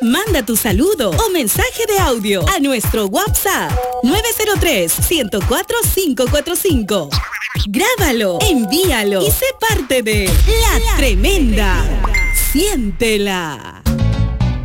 Manda tu saludo o mensaje de audio a nuestro WhatsApp 903-104-545. Grábalo, envíalo y sé parte de La Tremenda. Siéntela.